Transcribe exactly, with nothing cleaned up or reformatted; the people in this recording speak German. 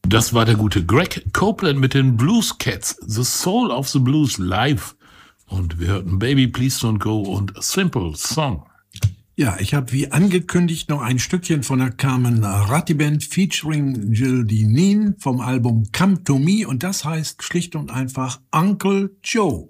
Das war der gute Greg Copeland mit den Blues Cats, The Soul of the Blues live. Und wir hörten Baby Please Don't Go und Simple Song. Ja, ich habe wie angekündigt noch ein Stückchen von der Carmen Ratti Band featuring Jill Deneen vom Album Come to Me und das heißt schlicht und einfach Uncle Joe.